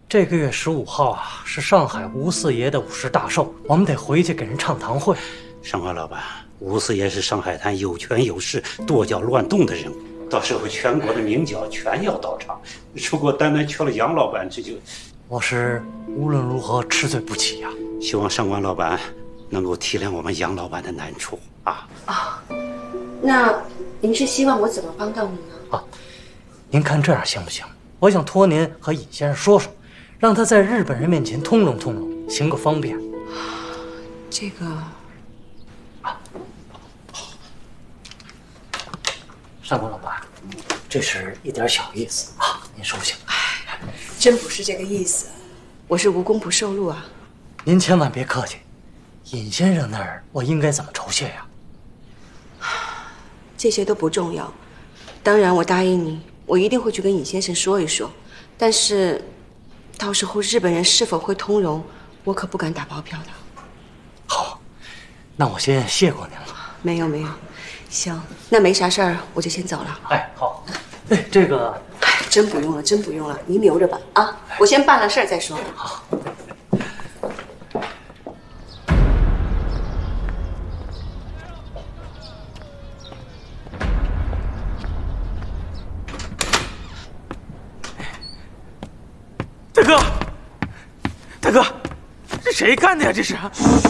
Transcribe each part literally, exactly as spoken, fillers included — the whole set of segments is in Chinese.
这个月十五号啊，是上海吴四爷的五十大寿，我们得回去给人唱堂会。 上官老板，吴四爷是上海滩有权有势、跺脚乱动的人物，到时候全国的名角全要到场。如果单单缺了杨老板，这就…… 我是无论如何吃罪不起呀、啊。 希望上官老板能够体谅我们杨老板的难处啊！ 啊，那您是希望我怎么帮到您呢？ 啊，您看这样行不行？我想托您和尹先生说说，让他在日本人面前通融通融，行个方便。 这个啊，上官老板，这是一点小意思啊，您收下。 哎，真不是这个意思，我是无功不受禄啊。 您千万别客气，尹先生那儿我应该怎么酬谢呀？ 这些都不重要，当然我答应你，我一定会去跟尹先生说一说，但是到时候日本人是否会通融，我可不敢打包票的。 好，那我先谢过您了。 没有没有，行，那没啥事儿，我就先走了。 哎，好，哎，这个， 哎，真不用了，真不用了，您留着吧啊，我先办了事儿再说。 好。 大哥，大哥，这谁干的呀？这是，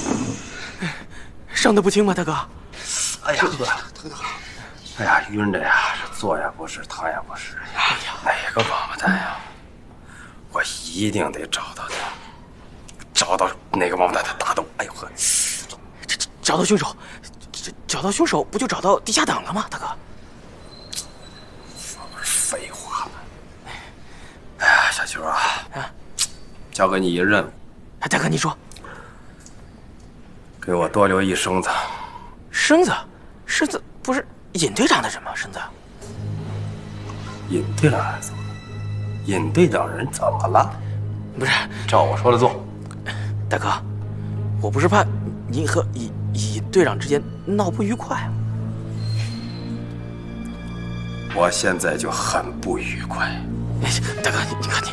伤得不轻吧，大哥？ 哎呀，疼疼！哎呀，晕着呀，这坐也不是，躺也不是。哎呀，哪个王八蛋呀！我一定得找到他，找到哪个王八蛋，他打斗。哎呦呵， 这这找到凶手，这找到凶手不就找到地下党了吗？大哥， 这不是废话吗？哎呀，小球啊，啊，交给你一任务。 哎，大哥，你说， 给我多留一生子。 生子，生子不是尹队长的人吗？生子， 尹队长还走了？尹队长人怎么了？ 不是， 照我说的做。 大哥，我不是怕您和尹尹队长之间闹不愉快吗？ 我现在就很不愉快。 哎，大哥，你你看你，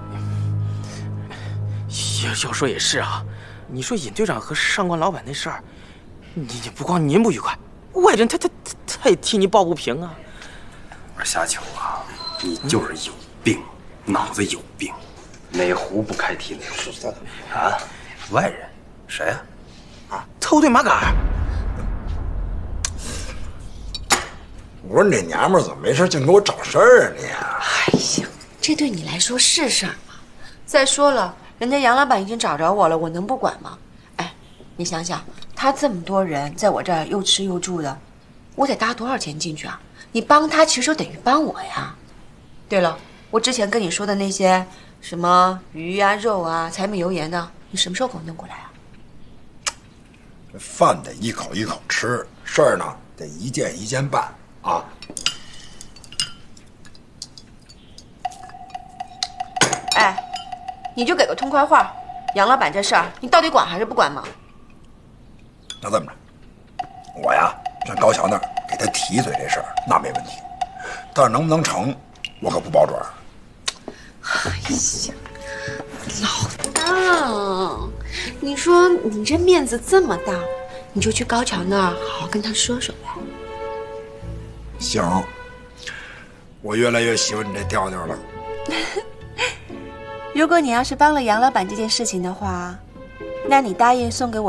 要要说也是啊。你说尹队长和上官老板那事儿，你你不光您不愉快，外人他他他他也替你抱不平啊。 我说夏秋啊，你就是有病，嗯、脑子有病，哪壶不开提哪壶啊！外人谁呀、啊？ 啊，偷对马杆。 我说你这娘们儿怎么没事净给我找事儿啊你？ 哎呀，这对你来说是事儿吗？再说了，人家杨老板已经找着我了，我能不管吗？哎，你想想，他这么多人在我这儿又吃又住的，我得搭多少钱进去啊？你帮他其实就等于帮我呀。对了，我之前跟你说的那些什么鱼啊、肉啊、柴米油盐的，你什么时候给我弄过来啊？ 这饭得一口一口吃，事儿呢得一件一件办啊。 哎，你就给个痛快话，杨老板这事儿你到底管还是不管嘛？ 那这么着，我呀上高桥那儿给他提一嘴这事儿，那没问题。但是能不能成，我可不保准。 哎呀，老大，你说你这面子这么大，你就去高桥那儿好好跟他说说呗。 行，我越来越喜欢你这调调了。 如果你要是帮了杨老板这件事情的话，那你答应送给我